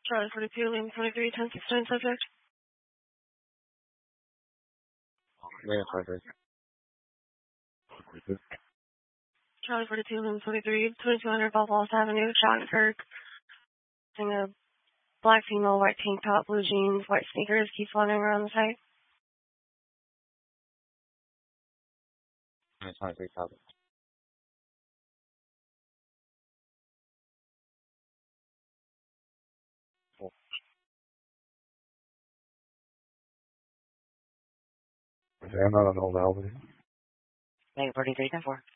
Charlie 42, Lima 23, 1069 subject. Lima 23. Charlie 42, Lima 23, 2200 Balboas Avenue, Shattenkirk. Seeing a black female, white tank top, blue jeans, white sneakers, keeps wandering around the site. Lima 23 subject. Is there another old Albany? Lima 43, 10-4.